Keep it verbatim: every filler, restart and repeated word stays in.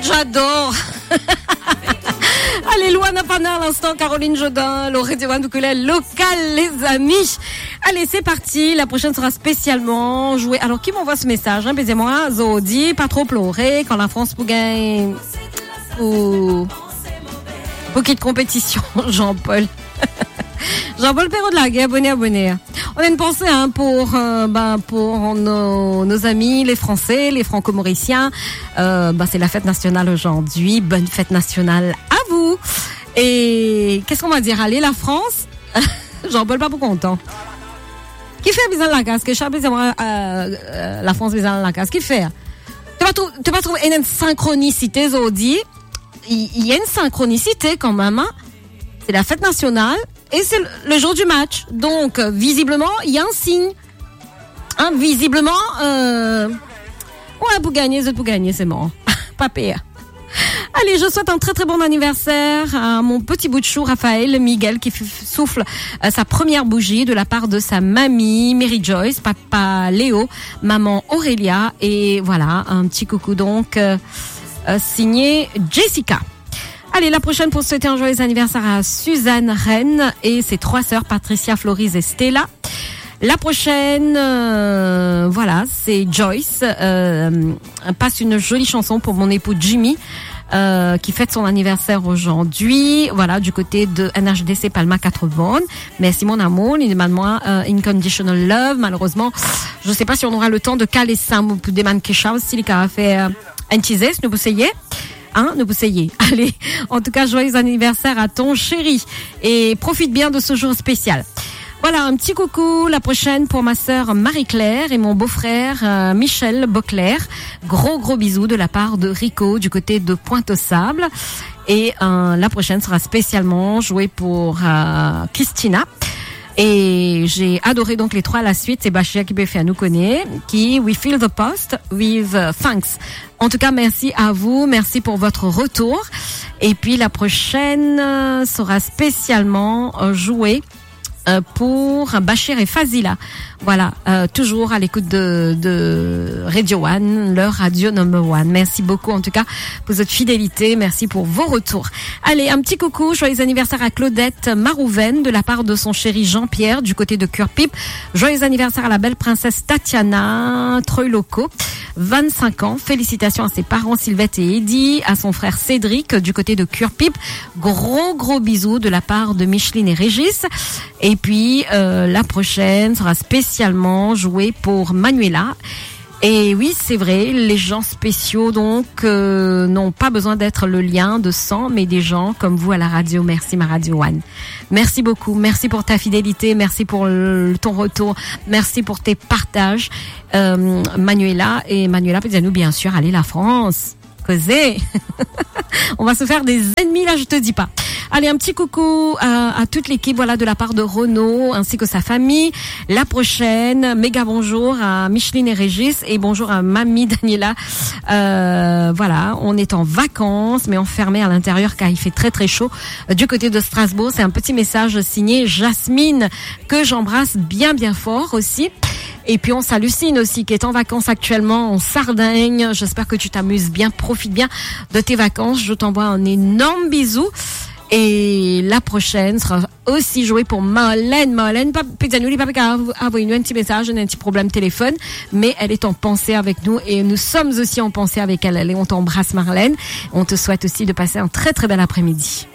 j'adore. Allez, Luana Pana à l'instant, Caroline Jodin, le Radio One local, les amis. Allez, c'est parti. La prochaine sera spécialement jouée. Alors, qui m'envoie ce message, hein? Baisez-moi, Zodi, pas trop pleurer quand la France pour gagner ou pour quitte compétition, Jean-Paul. Jean-Paul Perrault de la Guerre, abonné, abonné. On a une pensée hein, pour euh, ben, pour nos, nos amis, les Français, les Franco-Mauriciens. Euh, ben, c'est la fête nationale aujourd'hui. Bonne fête nationale à vous. Et qu'est-ce qu'on va dire? Allez, la France. Jean-Paul pas pour content. Qui fait bizarre la casse? Que Charles euh, euh, la France bizarre la casse. Qui fait? Tu vas trouver, tu vas trouver une synchronicité, Zodi. Il y a une synchronicité quand même. Hein? C'est la fête nationale. Et c'est le jour du match. Donc, visiblement, il y a un signe. Hein, visiblement, euh... ouais, pour gagner, c'est pour gagner, c'est mort. Pas pire. Allez, je souhaite un très très bon anniversaire à mon petit bout de chou, Raphaël Miguel, qui souffle euh, sa première bougie de la part de sa mamie, Mary Joyce, papa Léo, maman Aurélia. Et voilà, un petit coucou donc euh, euh, signé Jessica. Allez, la prochaine pour souhaiter un joyeux anniversaire à Suzanne Rennes et ses trois sœurs Patricia, Florise et Stella. La prochaine, euh, voilà, c'est Joyce. Euh, passe une jolie chanson pour mon époux Jimmy, euh, qui fête son anniversaire aujourd'hui. Voilà, du côté de N H D C Palma quatre-vingts. Merci mon amour, il demande moi euh, Unconditional Love. Malheureusement, je ne sais pas si on aura le temps de caler ça ou de demander quelque chose. Si les cas a fait euh, un teaser, nous vous essayez. Hein, ne vous essayez. Allez, en tout cas, joyeux anniversaire à ton chéri et profite bien de ce jour spécial. Voilà, un petit coucou, la prochaine pour ma sœur Marie-Claire et mon beau-frère euh, Michel Beauclerc. Gros gros bisous de la part de Rico du côté de Pointe-aux-Sables. Et euh, la prochaine sera spécialement jouée pour euh, Christina. Et j'ai adoré donc les trois à la suite. C'est Bachia qui fait à nous connaître, qui We Feel the Post with uh, Thanks. En tout cas, merci à vous. Merci pour votre retour. Et puis la prochaine euh, sera spécialement euh, jouée euh, pour Bachir et Fazila. Voilà, euh, toujours à l'écoute de, de Radio One, leur radio number one. Merci beaucoup en tout cas pour votre fidélité. Merci pour vos retours. Allez, un petit coucou, joyeux anniversaire à Claudette Marouven de la part de son chéri Jean-Pierre du côté de Curpip. Joyeux anniversaire à la belle princesse Tatiana Troiloko, vingt-cinq ans. Félicitations à ses parents Sylvette et Eddie, à son frère Cédric du côté de Curpip. Gros gros bisous de la part de Micheline et Régis. Et puis euh, la prochaine sera spécialement jouée pour Manuela. Et oui, c'est vrai, les gens spéciaux donc euh, n'ont pas besoin d'être le lien de sang, mais des gens comme vous à la radio. Merci ma Radio One. Merci beaucoup, merci pour ta fidélité, merci pour le, ton retour, merci pour tes partages. Euh, Manuela et Manuela, nous bien sûr, allez la France, causer. On va se faire des ennemis là, je te dis pas. Allez, un petit coucou à, à toute l'équipe, voilà, de la part de Renaud ainsi que sa famille. La prochaine, méga bonjour à Micheline et Régis et bonjour à mamie Daniela. Euh, voilà, on est en vacances mais enfermé à l'intérieur car il fait très très chaud. Du côté de Strasbourg, c'est un petit message signé Jasmine que j'embrasse bien bien fort aussi. Et puis on salue Lucine aussi qui est en vacances actuellement en Sardaigne. J'espère que tu t'amuses bien, profite bien de tes vacances. Je t'envoie un énorme bisou. Et la prochaine sera aussi jouée pour Marlène. Marlène, pas Pizzanouli, pas envoyer nous un petit message, un petit problème téléphone, mais elle est en pensée avec nous et nous sommes aussi en pensée avec elle. Allez, on t'embrasse Marlène. On te souhaite aussi de passer un très très bel après-midi.